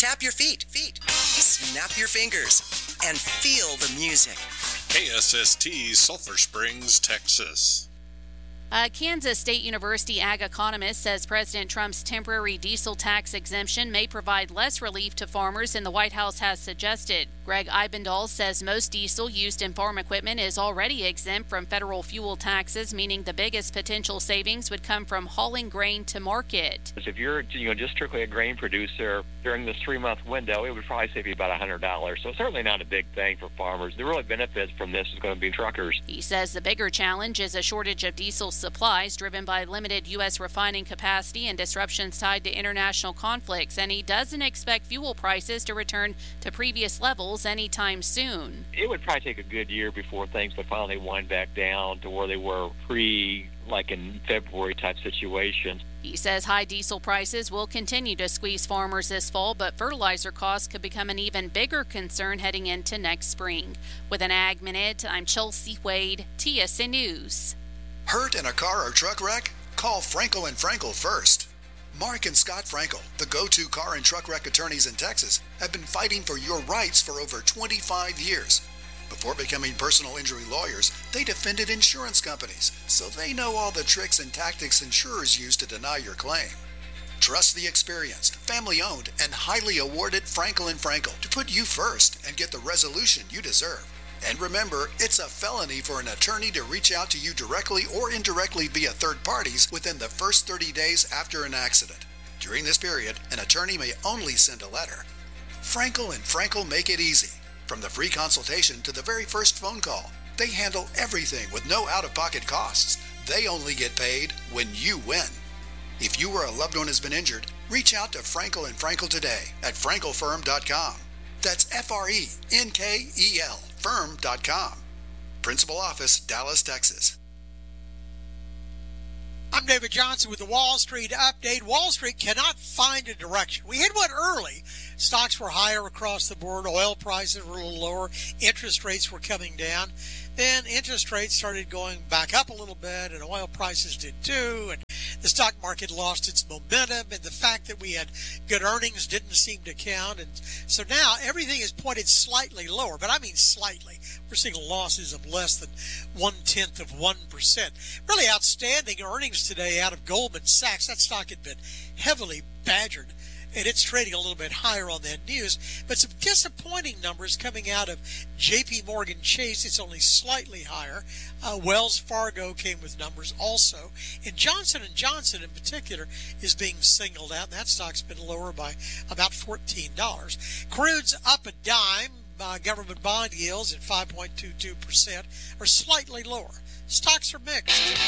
Tap your feet. Snap your fingers. And feel the music. KSST, Sulphur Springs, Texas. Kansas State University ag economist says President Trump's temporary diesel tax exemption may provide less relief to farmers than the White House has suggested. Greg Eibendahl says most diesel used in farm equipment is already exempt from federal fuel taxes, meaning the biggest potential savings would come from hauling grain to market. If you're just strictly a grain producer during this 3-month window, it would probably save you about $100. So certainly not a big thing for farmers. The really benefits from this is going to be truckers. He says the bigger challenge is a shortage of diesel supplies driven by limited U.S. refining capacity and disruptions tied to international conflicts, and he doesn't expect fuel prices to return to previous levels anytime soon. It would probably take a good year before things would finally wind back down to where they were like in February type situations. He says high diesel prices will continue to squeeze farmers this fall, but fertilizer costs could become an even bigger concern heading into next spring. With an Ag Minute, I'm Chelsea Wade, TSN News. Hurt in a car or truck wreck? Call Frankel and Frankel first. Mark and Scott Frankel, the go-to car and truck wreck attorneys in Texas, have been fighting for your rights for over 25 years. Before becoming personal injury lawyers, they defended insurance companies, so they know all the tricks and tactics insurers use to deny your claim. Trust the experienced, family-owned, and highly awarded Frankel and Frankel to put you first and get the resolution you deserve. And remember, it's a felony for an attorney to reach out to you directly or indirectly via third parties within the first 30 days after an accident. During this period, an attorney may only send a letter. Frankel and Frankel make it easy. From the free consultation to the very first phone call, they handle everything with no out-of-pocket costs. They only get paid when you win. If you or a loved one has been injured, reach out to Frankel and Frankel today at frankelfirm.com. That's F-R-E-N-K-E-L, firm.com. Principal Office, Dallas, Texas. I'm David Johnson with the Wall Street Update. Wall Street cannot find a direction. We hit one early. Stocks were higher across the board. Oil prices were a little lower. Interest rates were coming down. Then interest rates started going back up a little bit, and oil prices did too. And the stock market lost its momentum, and the fact that we had good earnings didn't seem to count. And so now everything is pointed slightly lower, but I mean slightly. We're seeing losses of less than 0.1%. Really outstanding earnings today out of Goldman Sachs. That stock had been heavily badgered, and it's trading a little bit higher on that news. But some disappointing numbers coming out of J.P. Morgan Chase. It's only slightly higher. Wells Fargo came with numbers also. And Johnson & Johnson in particular is being singled out. And that stock's been lower by about $14. Crude's up a dime. Government bond yields at 5.22% are slightly lower. Stocks are mixed.